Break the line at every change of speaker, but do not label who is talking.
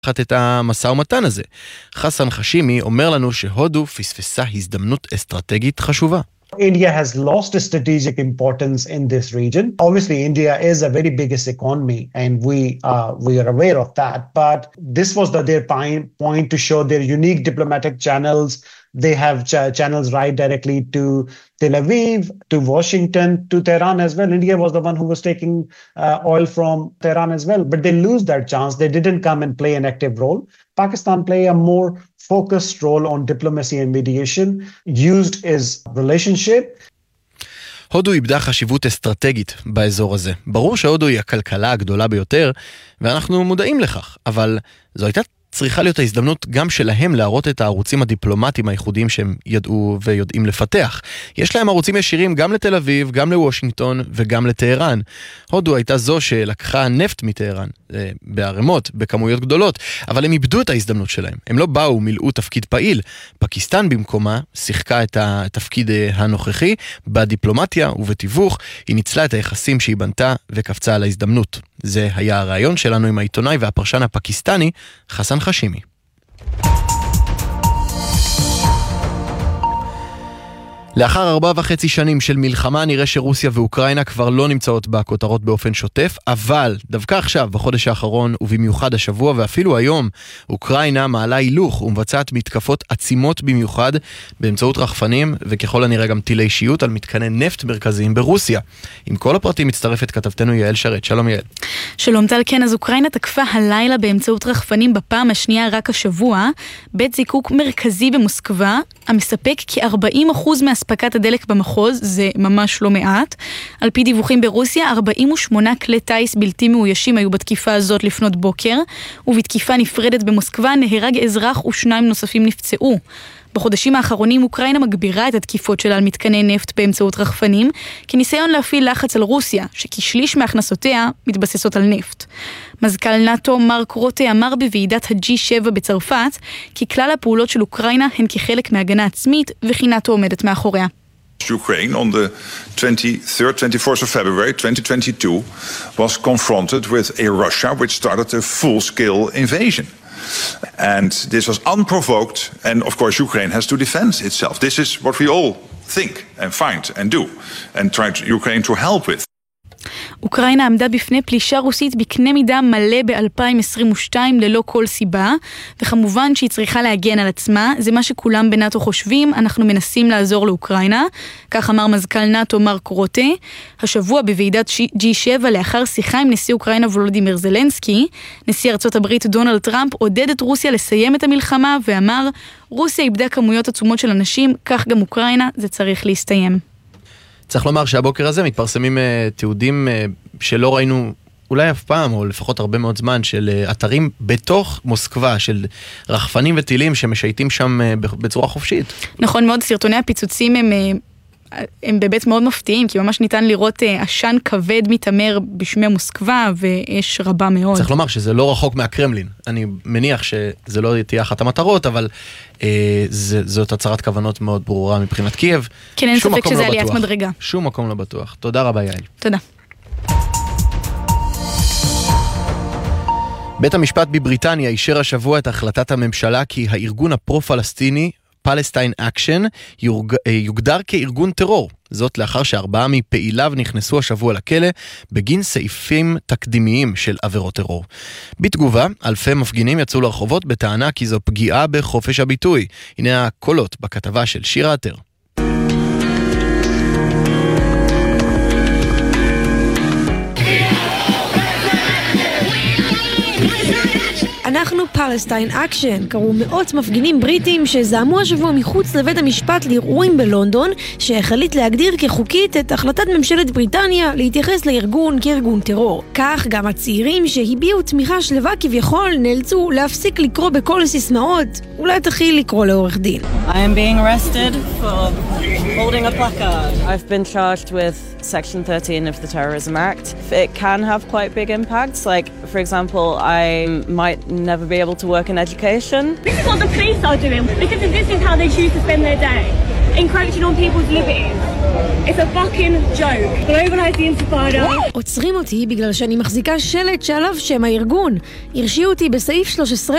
את המשא ומתן הזה. חסן חשימי אומר לנו שהודו פספסה הזדמנות אסטרטגית חשובה.
India has lost strategic importance in this region. Obviously, India is a very biggest economy, and we are aware of that. But this was their point to show their unique diplomatic channels. They have channels right directly to Tel Aviv, to Washington, to Tehran as well. India was the one who was taking oil from Tehran as well. But they lose that chance. They didn't come and play an active role. Pakistan play a more focused role on diplomacy and mediation, used as relationship.
הודו איבדה חשיבות אסטרטגית באזור הזה. ברור שהודו היא הכלכלה הגדולה ביותר, ואנחנו מודעים לכך, אבל זו הייתה צריכה להיות ההזדמנות גם שלהם להראות את הערוצים הדיפלומטיים הייחודיים שהם ידעו ויודעים לפתח. יש להם ערוצים ישירים גם לתל אביב, גם לוושינגטון וגם לטהרן. הודו הייתה זו שלקחה נפט מטהרן, בערמות, בכמויות גדולות, אבל הם איבדו את ההזדמנות שלהם. הם לא באו, מילאו תפקיד פעיל. פקיסטן במקומה שיחקה את התפקיד הנוכחי, בדיפלומטיה ובתיווך, היא ניצלה את היחסים שהיא בנתה וקפצה על ההזדמנות. זה היה הרעיון שלנו עם העיתונאי והפרשן הפקיסטני, חסן חשימי. לאחר 4.5 שנים של מלחמה נראה שרוסיה ואוקראינה כבר לא נמצאות בכותרות באופן שוטף, אבל דווקא עכשיו, בחודש האחרון ובמיוחד השבוע ואפילו היום, אוקראינה מעלה הילוך ומבצעת מתקפות עצימות במיוחד באמצעות רחפנים וככל הנראה גם טילי שיוט על מתקני נפט מרכזיים ברוסיה. עם כל הפרטים מצטרפת כתבתנו יעל שרת. שלום יעל.
שלום טל, כן, אז אוקראינה תקפה הלילה באמצעות רחפנים בפעם השנייה רק השבוע, בית זיקוק מרכזי במוסקבה, המספק כ-40% מהספקת הדלק במחוז, זה ממש לא מעט. על פי דיווחים ברוסיה, 48 כלי טייס בלתי מאוישים היו בתקיפה הזאת לפנות בוקר, ובתקיפה נפרדת במוסקבה נהרג אזרח ושניים נוספים נפצעו. בחודשים האחרונים אוקראינה מגבירה את התקיפות שלה על מתקני נפט באמצעות רחפנים, כניסיון להפעיל לחץ על רוסיה, שכשליש מהכנסותיה מתבססות על נפט. מזכ"ל נאטו מרק רוטה אמר בוועידת ה-G7 בצרפת, כי כלל הפעולות של אוקראינה הן כחלק מהגנה עצמית, וכי נאטו עומדת מאחוריה.
Ukraine on the 24th of February 2022 was confronted with a Russia which started a full-scale invasion. And this was unprovoked, and of course Ukraine has to defend itself. This is what we all think and find and do, and try Ukraine to help with.
אוקראינה עמדה בפני פלישה רוסית בקנה מידה מלא ב-2022 ללא כל סיבה, וכמובן שהיא צריכה להגן על עצמה, זה מה שכולם בנאטו חושבים, אנחנו מנסים לעזור לאוקראינה, כך אמר מזכ"ל נאטו מרק רוטה, השבוע בוועידת G7 לאחר שיחה עם נשיא אוקראינה וולודימיר זלנסקי, נשיא ארצות הברית דונלד טראמפ עודד את רוסיה לסיים את המלחמה ואמר, רוסיה איבדה כמויות עצומות של אנשים, כך גם אוקראינה, זה צריך להסתיים.
צריך לומר שהבוקר הזה מתפרסמים תיעודים שלא ראינו אולי אף פעם, או לפחות הרבה מאוד זמן, של אתרים בתוך מוסקבה, של רחפנים וטילים שמשייטים שם בצורה חופשית.
נכון מאוד, סרטוני הפיצוצים הם באמת מאוד מפתיעים, כי ממש ניתן לראות עשן כבד מתאמר בשמי מוסקבה, ואש רבה מאוד.
צריך לומר שזה לא רחוק מהקרמלין. אני מניח שזה לא תהיה אחת המטרות, אבל זאת הצהרת כוונות מאוד ברורה מבחינת קייב.
כן, אין ספק שזה עליית מדרגה.
שום מקום לא בטוח. תודה רבה, יעל.
תודה.
בית המשפט בבריטניה אישר השבוע את החלטת הממשלה כי הארגון הפרו-פלסטיני פלסטיין אקשן יוגדר כארגון טרור. זאת לאחר ש4 מפעיליו נכנסו השבוע לכלא בגין סעיפים תקדימיים של עבירות טרור. בתגובה, אלפי מפגינים יצאו לרחובות בטענה כי זו פגיעה בחופש הביטוי. הנה הקולות בכתבה של שירה עטר.
אנחנו פלסטיין אקשן, קראו מאות מפגינים בריטים שזעמו השבוע מחוץ לבית המשפט לערעורים בלונדון, שהחליט להגדיר כחוקית את החלטת ממשלת בריטניה להתייחס לארגון כארגון טרור. כך גם הצעירים שהביעו תמיכה שלווה כביכול נאלצו להפסיק לקרוא בכל סיסמאות, אולי תחיל לקרוא לעורך דין.
I am being arrested for holding a placard. I've been charged with Section 13 of the Terrorism Act. It can have quite big impacts, like for example, I might never be able to work in education.
This is what the police are doing, because this is how they choose to spend their day, encroaching on people's liberties. It's a fucking joke. Globalize the intifada.
עוצרים אותי בגלל שאני מחזיקה שלט שעליו שם הארגון. הרשיעו אותי בסעיף 13